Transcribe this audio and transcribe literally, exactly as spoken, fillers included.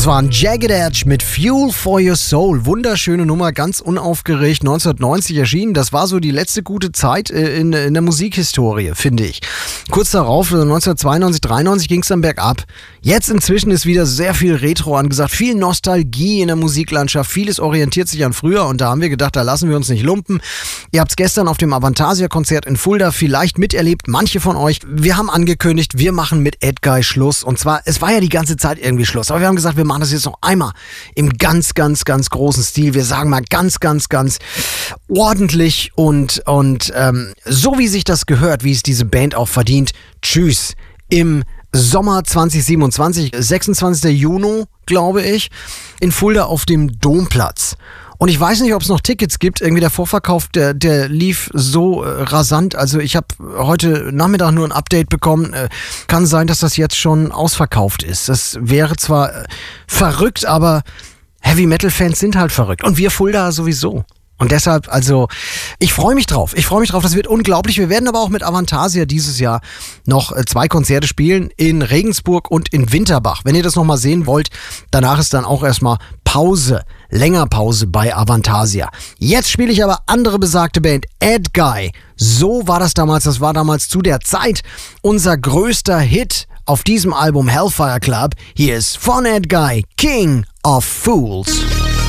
Das war ein Jagged Edge mit Fuel for Your Soul. Wunderschöne Nummer, ganz unaufgeregt, neunzehnhundertneunzig erschienen. Das war so die letzte gute Zeit in, in der Musikhistorie, finde ich. Kurz darauf, neunzehnhundertzweiundneunzig, dreiundneunzig ging es dann bergab. Jetzt inzwischen ist wieder sehr viel Retro angesagt, viel Nostalgie in der Musiklandschaft. Vieles orientiert sich an früher und da haben wir gedacht, da lassen wir uns nicht lumpen. Ihr habt es gestern auf dem Avantasia-Konzert in Fulda vielleicht miterlebt, manche von euch. Wir haben angekündigt, wir machen mit Edguy Schluss. Und zwar, es war ja die ganze Zeit irgendwie Schluss, aber wir haben gesagt, wir machen das jetzt noch einmal im ganz, ganz, ganz großen Stil. Wir sagen mal ganz, ganz, ganz ordentlich und, und ähm, so wie sich das gehört, wie es diese Band auch verdient. Tschüss im Sommer zwanzig siebenundzwanzig, sechsundzwanzigster Juni, glaube ich, in Fulda auf dem Domplatz. Und ich weiß nicht, ob es noch Tickets gibt. Irgendwie der Vorverkauf, der, der lief so äh, rasant. Also ich habe heute Nachmittag nur ein Update bekommen. Äh, kann sein, dass das jetzt schon ausverkauft ist. Das wäre zwar äh, verrückt, aber Heavy-Metal-Fans sind halt verrückt. Und wir Fulda sowieso. Und deshalb, also, ich freue mich drauf. Ich freue mich drauf, das wird unglaublich. Wir werden aber auch mit Avantasia dieses Jahr noch äh, zwei Konzerte spielen in Regensburg und in Winterbach. Wenn ihr das nochmal sehen wollt, danach ist dann auch erstmal Pause, länger Pause bei Avantasia. Jetzt spiele ich aber andere besagte Band, Edguy. So war das damals, das war damals zu der Zeit unser größter Hit auf diesem Album Hellfire Club. Hier ist von Edguy, King of Fools.